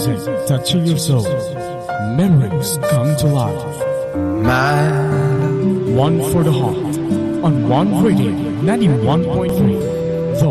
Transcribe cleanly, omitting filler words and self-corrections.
music touching your soul. Memories come to life. My One for the heart on One Radio 91.3.